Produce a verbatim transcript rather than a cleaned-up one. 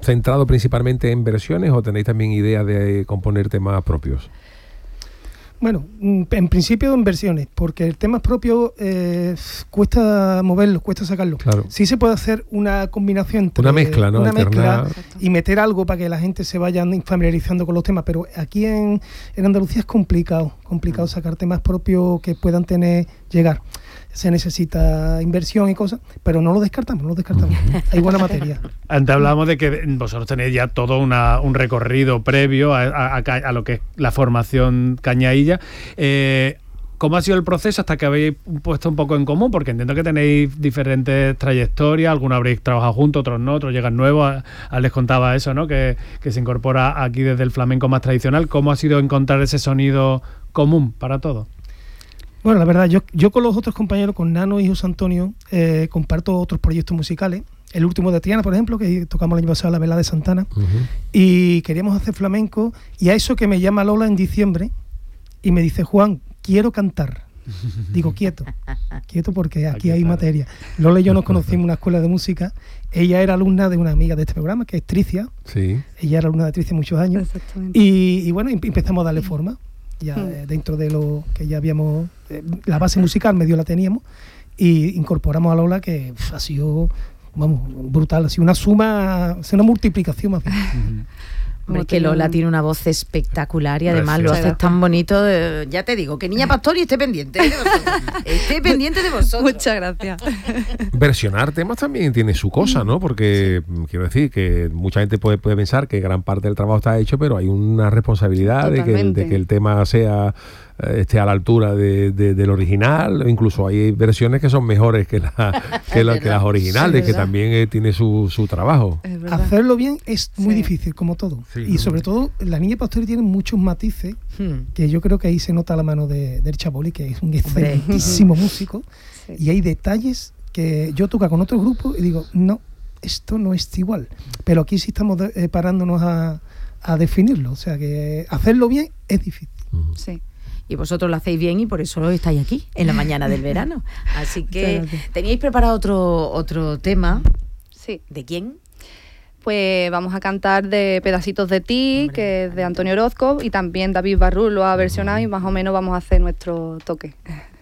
centrado principalmente en versiones o tenéis también idea de componer temas propios? Bueno, en principio en versiones, porque el tema propio eh, cuesta moverlo, cuesta sacarlo. Claro. Sí se puede hacer una combinación entre una mezcla, ¿no? Una Alternar. mezcla y meter algo para que la gente se vaya familiarizando con los temas, pero aquí en, en Andalucía es complicado, complicado sacar temas propios que puedan tener, llegar. Se necesita inversión y cosas, pero no lo descartamos, no lo descartamos. Hay buena materia. Antes hablábamos de que vosotros tenéis ya todo una, un recorrido previo a, a, a lo que es la formación cañailla. Eh, ¿Cómo ha sido el proceso hasta que habéis puesto un poco en común? Porque entiendo que tenéis diferentes trayectorias, algunos habréis trabajado juntos, otros no, otros llegan nuevos. Les contaba eso, ¿no? Que, que se incorpora aquí desde el flamenco más tradicional. ¿Cómo ha sido encontrar ese sonido común para todos? Bueno, la verdad, yo, yo con los otros compañeros, con Nano y José Antonio, eh, comparto otros proyectos musicales. El último de Triana, por ejemplo, que tocamos el año pasado, la Vela de Santana. Uh-huh. Y queríamos hacer flamenco. Y a eso que me llama Lola en diciembre y me dice, Juan, quiero cantar. Digo, quieto, quieto porque aquí, aquí hay materia. Lola y yo nos conocimos en una escuela de música. Ella era alumna de una amiga de este programa, que es Tricia. Sí. Ella era alumna de Tricia muchos años. Y, y bueno, empezamos a darle forma. Ya eh, dentro de lo que ya habíamos, eh, la base musical medio la teníamos, y incorporamos a Lola, que pff, ha sido, vamos, brutal, ha sido una suma, una multiplicación más bien. Hombre, que Lola tiene una voz espectacular y además lo haces tan bonito. De, ya te digo, que Niña Pastori esté pendiente de vosotros. Esté pendiente de vosotros. Muchas gracias. Versionar temas también tiene su cosa, ¿no? Porque sí. quiero decir que mucha gente puede, puede pensar que gran parte del trabajo está hecho, pero hay una responsabilidad de que, el, de que el tema sea esté a la altura de, de, del original. Incluso hay versiones que son mejores que, la, que, la, que las originales, sí, que también eh, tiene su, su trabajo. Hacerlo bien es muy sí. difícil, como todo. Sí, y sobre todo, la Niña Pastori tiene muchos matices, hmm. que yo creo que ahí se nota la mano de, del Chaboli, que es un excelentísimo músico, sí. y hay detalles que yo toco con otros grupos y digo, no, esto no es igual. Pero aquí sí estamos de, eh, parándonos a, a definirlo. O sea, que hacerlo bien es difícil. Uh-huh. Sí. Y vosotros lo hacéis bien y por eso estáis aquí, en la mañana del verano. Así que teníais preparado otro, otro tema. Sí. ¿De quién? Pues vamos a cantar de Pedacitos de ti, Hombre, que es de Antonio Orozco, y también David Barrul lo ha versionado y más o menos vamos a hacer nuestro toque.